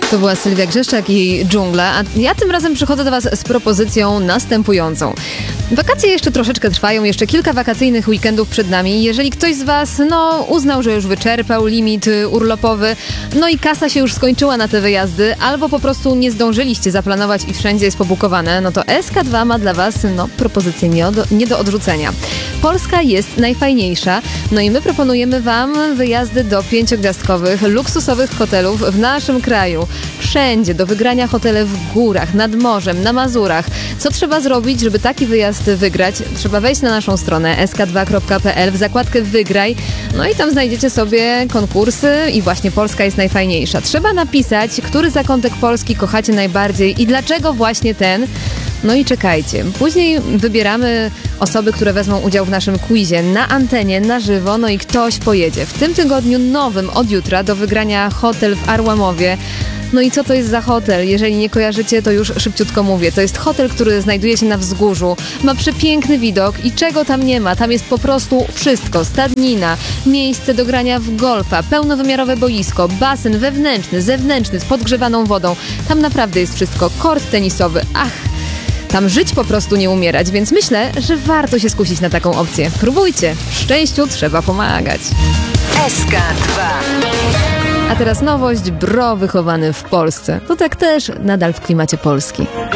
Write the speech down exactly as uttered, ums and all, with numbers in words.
To była Sylwia Grzeszczak i Dżungla, a ja tym razem przychodzę do Was z propozycją następującą. Wakacje jeszcze troszeczkę trwają, jeszcze kilka wakacyjnych weekendów przed nami. Jeżeli ktoś z Was, no, uznał, że już wyczerpał limit urlopowy, no i kasa się już skończyła na te wyjazdy, albo po prostu nie zdążyliście zaplanować i wszędzie jest pobukowane, no to S K dwa ma dla Was, no, propozycję nie, od, nie do odrzucenia. Polska jest najfajniejsza, no i my proponujemy Wam wyjazdy do pięciogwiazdkowych, luksusowych hotelów w naszym kraju. Wszędzie, do wygrania hotele w górach, nad morzem, na Mazurach. Co trzeba zrobić, żeby taki wyjazd wygrać? Trzeba wejść na naszą stronę s k dwa kropka p l w zakładkę Wygraj, no i tam znajdziecie sobie konkursy i właśnie Polska jest najfajniejsza. Trzeba napisać, który zakątek Polski kochacie najbardziej i dlaczego właśnie ten. No i czekajcie. Później wybieramy osoby, które wezmą udział w naszym quizie na antenie, na żywo, no i ktoś pojedzie. W tym tygodniu nowym od jutra do wygrania hotel w Arłamowie. No i co to jest za hotel? Jeżeli nie kojarzycie, to już szybciutko mówię. To jest hotel, który znajduje się na wzgórzu. Ma przepiękny widok i czego tam nie ma? Tam jest po prostu wszystko. Stadnina, miejsce do grania w golfa, pełnowymiarowe boisko, basen wewnętrzny, zewnętrzny z podgrzewaną wodą. Tam naprawdę jest wszystko. Kort tenisowy. Ach! Tam żyć po prostu nie umierać, więc myślę, że warto się skusić na taką opcję. Próbujcie. Szczęściu trzeba pomagać. S K dwa. A teraz nowość, Bro wychowany w Polsce. To tak też nadal w klimacie Polski.